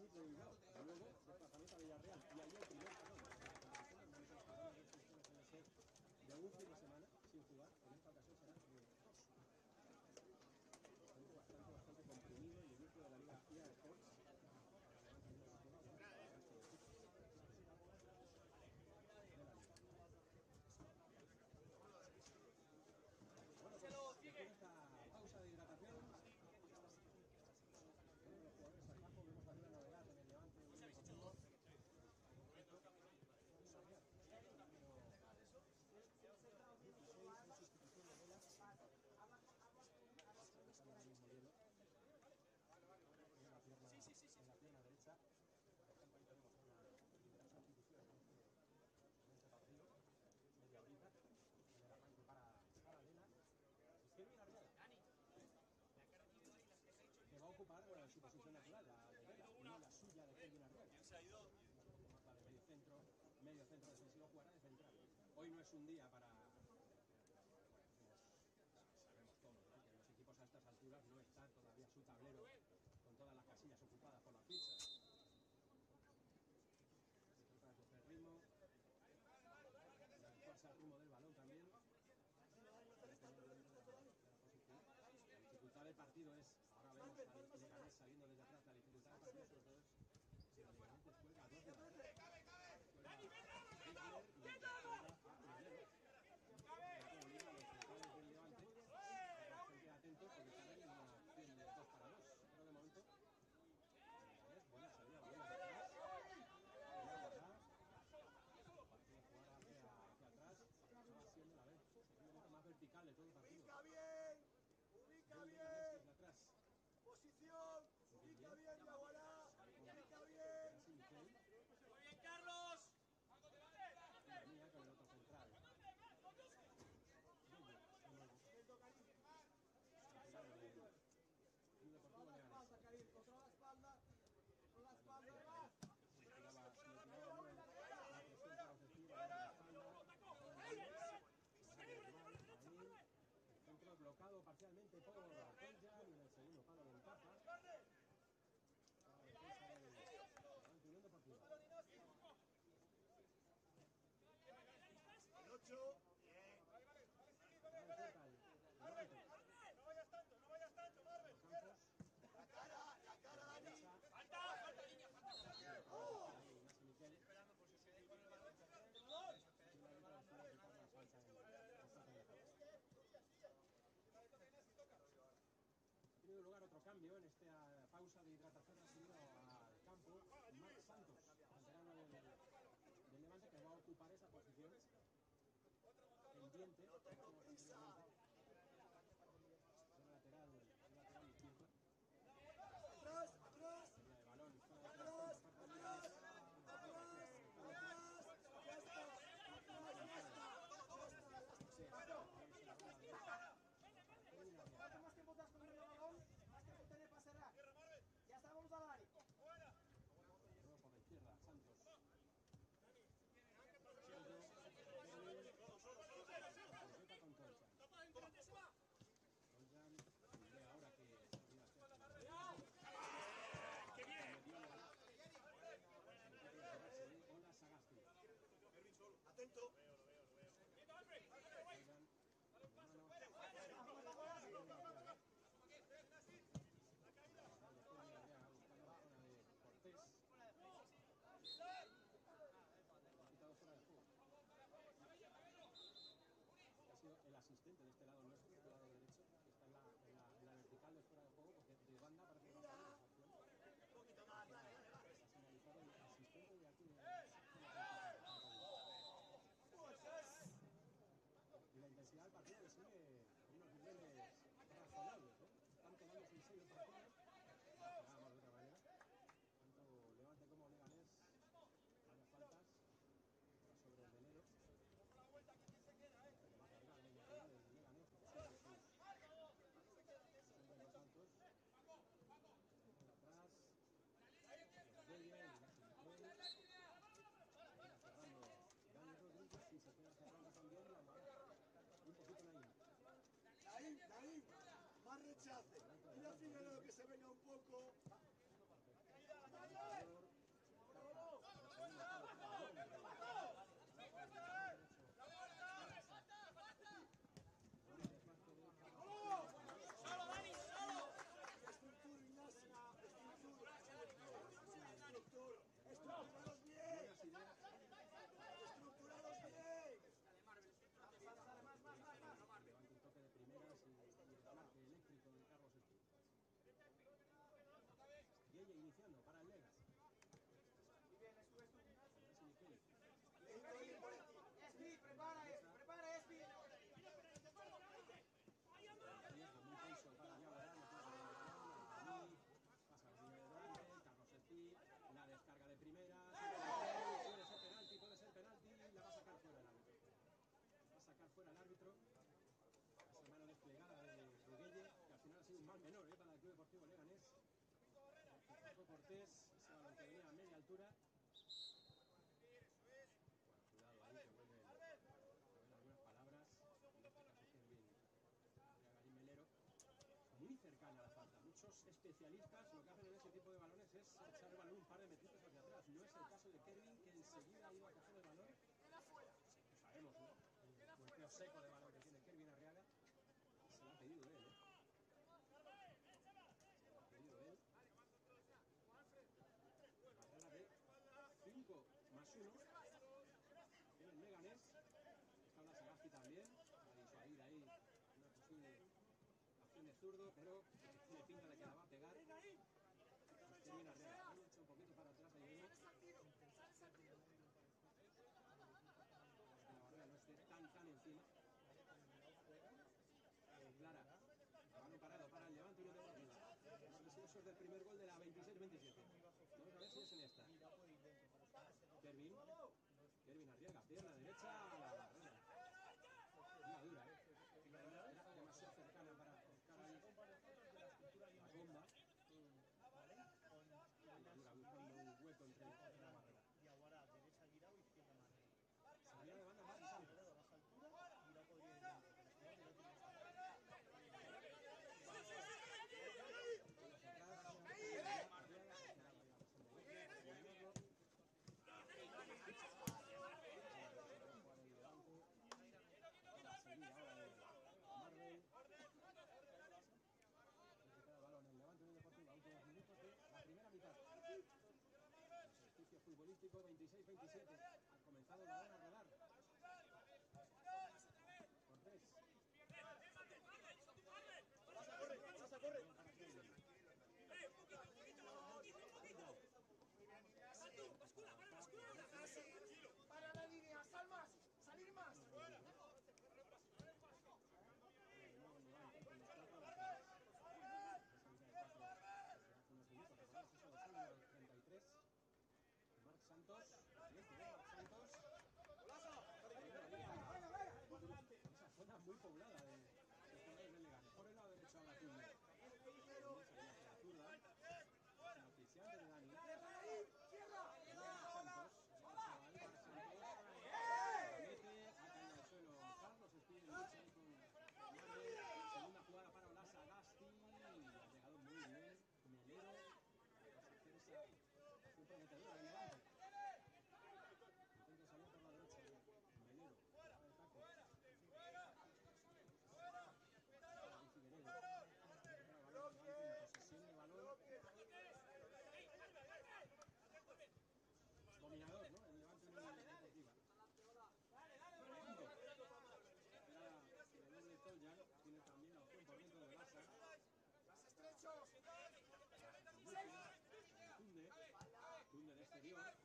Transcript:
Atlético de Bilbao, luego desplazamiento a Villarreal y ahí el primer parón. Puede ser de un fin de semana sin jugar, en esta ocasión será de dos. Bastante comprimido el inicio de la Liga EA Sports. Bueno, pues después de esta pausa de hidratación, los jugadores al campo, vemos alguna novedad en el Levante. En la pierna derecha. Ahí tenemos una sustitución en este partido. Media horita. En el arranque para Elena. Es que Villarreal, que va a ocupar su posición natural, la de Vela, no la suya de Villarreal. ¿Quién se ha ido? La de medio centro defensivo, jugará de central. Hoy no es un día para... Sabemos todos, ¿no?, que en los equipos a estas alturas no está todavía su tablero con todas las casillas ocupadas por las fichas. Se trata de coger ritmo, de adecuarse al ritmo del balón también. La dificultad del partido es, ahora vemos a Leganés saliendo desde atrás, la dificultad del partido sobre todo es que Leganés después a 2 de la tarde. Bastante atentos porque están ahí en una acción de 2 para 2, pero de momento es buena salida, buena atrás, jugar hacia atrás, estaba siendo la vez más vertical de todo el partido. Ubica bien, posición, ubica bien, Yagualá, ubica bien. Muy bien, Carlos. La mía con el otro central. Contra la espalda, con la espalda. Le tiraba la presión para ofensiva, la espalda. El centro bloquado parcialmente por Conja y en el segundo palo ventaja. La defensa del Unión Deportiva. El 8, bien. No vayas tanto, Marvel. La cara, Dani. Falta, niña, falta. Esperando por si se ahí con el balón. Ha tenido lugar otro cambio en esta pausa de hidratación. Ha sido al campo Marc Santos, veterano del Levante, que va a ocupar esa posición pendiente. No tengo prisa. El lateral izquierdo. Atrás. De balón. Atrás. Ya está. Cuanto más tiempo te has comido el balón, más tiempo te pasará. Ya está, vamos a Dani. Luego por la izquierda, Santos. Con Concha. Ahora que ¡qué bien! Hola, Sagasti. Atento. Cortés. Quitado fuera de juego. Ha sido el asistente de este lado nuestro, del lado derecho, que está en la vertical de fuera de juego, porque de banda parece que va a ser Un poquito más, vale. ha señalizado el asistente de aquí. Y la intensidad del partido que sigue en unos niveles razonables, Están tomándose en serio el partido. Esperábamos de otra manera. Tanto Levante como Leganés, varias faltas sobre el velero. Santos. Atrás. Dani Rodríguez y se queda cerrando también un poquito Ahí, más rechace. Mira Figueroa que se venga un poco. veces, ese balón que venía a media altura. Bueno, cuidado ahí que vuelven algunas palabras, en este caso Kervin Arriaga y Melero, muy cercana a la falta. Muchos especialistas lo que hacen en ese tipo de balones es echar el balón un par de metritos hacia atrás. No es el caso de Kervin, que enseguida ha ido a coger el balón. Lo sabemos, ¿no? El golpeo seco de balón que tiene Kervin Arriaga se lo ha pedido él, ¿eh? Barrera de 5 más 1 en el Leganés. Está la Sagasti también para disuadir ahí una posible acción de zurdo, pero tiene pinta de que la va a pegar. Termina Arriaga, ha hecho un poquito para atrás ahí mismo. La barrera no esté tan encima. Clara, balón parado para el Levante Unión Deportiva. Los deseosos del primer gol de la 26-27. Vamos a ver si es en esta. Kervin Arriaga, pierna derecha a la barrera. Una dura, ¿eh? Era demasiado cercana para buscar ahí la bomba. Una dura, buscando un hueco entre la barrera. Salida de banda Marc Santos. Futbolístico 26-27. Ha comenzado la hora a rodar. Cortés. Para la línea, sal más, salir más. Marc Santos, esa zona muy poblada de jugadores del Leganés. Por el lado derecho ahora Tunde. La zurda, el oficiante de Dani. Carlos Espíritu lucha ahí con Marvel. Segunda jugada para Olasa Agasti. Ha llegado muy bien Melero para hacer esa acción prometedora del Levante. Intenta salir por la derecha Melero. Jugada de taco. Posesión de balón. Dominador, ¿no? El Levante en la Deportiva. Toljan tiene también la opción por dentro de Olasa. Tunde de exterior.